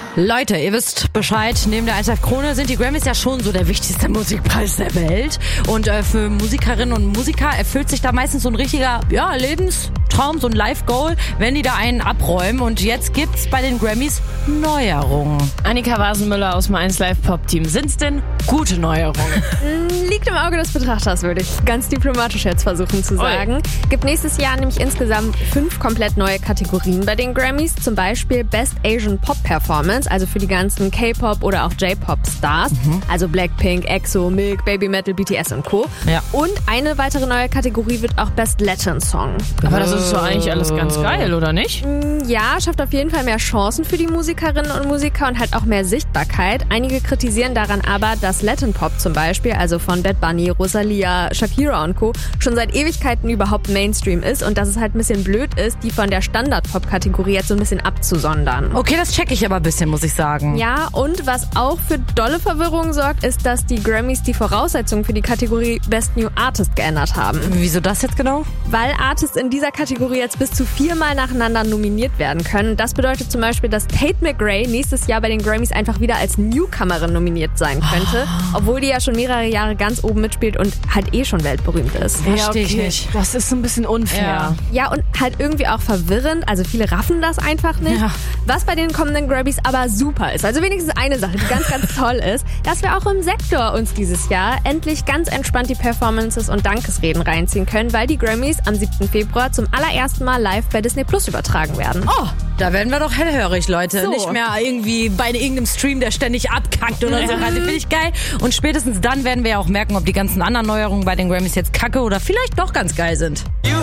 Leute, ihr wisst Bescheid, neben der 1Live Krone sind die Grammys ja schon so der wichtigste Musikpreis der Welt. Und für Musikerinnen und Musiker erfüllt sich da meistens so ein richtiger Lebenstraum, so ein Live-Goal, wenn die da einen abräumen. Und jetzt gibt's bei den Grammys Neuerungen. Annika Wasenmüller aus dem 1Live Pop-Team. Sind's denn gute Neuerungen? Liegt im Auge des Betrachters, würde ich ganz diplomatisch jetzt versuchen zu sagen. Gibt nächstes Jahr nämlich insgesamt 5 komplett neue Kategorien bei den Grammys. Zum Beispiel Best Asian Pop Performance, also für die ganzen K-Pop oder auch J-Pop-Stars. Also Blackpink, EXO, Milk, Babymetal, BTS und Co. Ja. Und eine weitere neue Kategorie wird auch Best Latin Song. Aber das ist doch eigentlich alles ganz geil, oder nicht? Ja, schafft auf jeden Fall mehr Chancen für die Musikerinnen und Musiker und halt auch mehr Sichtbarkeit. Einige kritisieren daran aber, dass Latin Pop zum Beispiel, also von Bad Bunny, Rosalia, Shakira und Co. schon seit Ewigkeiten überhaupt Mainstream ist und dass es halt ein bisschen blöd ist, die von der Standard-Pop-Kategorie jetzt so ein bisschen abzusondern. Okay, das check ich aber ein bisschen, muss ich sagen. Ja, und was auch für dolle Verwirrung sorgt, ist, dass die Grammys die Voraussetzungen für die Kategorie Best New Artist geändert haben. Wieso das jetzt genau? Weil Artists in dieser Kategorie jetzt bis zu 4-mal nacheinander nominiert werden können. Das bedeutet zum Beispiel, dass Tate McRae nächstes Jahr bei den Grammys einfach wieder als Newcomerin nominiert sein könnte, obwohl die ja schon mehrere Jahre ganz oben mitspielt und halt schon weltberühmt ist. Verstehe ich nicht. Das ist so ein bisschen unfair. Ja, und halt irgendwie auch verwirrend. Also viele raffen das einfach nicht. Ja. Was bei den kommenden Grammys aber super ist, also wenigstens eine Sache, die ganz, ganz toll ist, dass wir auch im Sektor uns dieses Jahr endlich ganz entspannt die Performances und Dankesreden reinziehen können, weil die Grammys am 7. Februar zum allerersten Mal live bei Disney Plus übertragen werden. Oh, da werden wir doch hellhörig, Leute. So. Nicht mehr irgendwie bei irgendeinem Stream, der ständig abkackt oder so. Also finde ich geil. Und spätestens dann werden wir ja auch merken, ob die ganzen anderen Neuerungen bei den Grammys jetzt kacke oder vielleicht doch ganz geil sind.